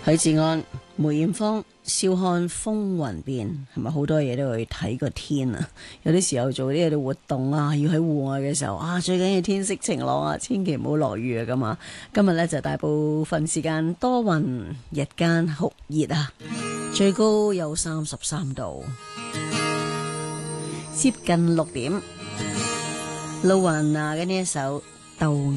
許志安、梅艷芳笑看風雲變，係咪好多嘢都要去睇個天啊？有啲時候做啲嘢活動啊，要喺戶外嘅時候啊，最緊要天色晴朗啊，千祈唔好落雨啊咁啊！今日呢，就大部分時間多雲，日間酷熱啊，最高有33度，接近6點。路雲啊嘅呢一首《鬥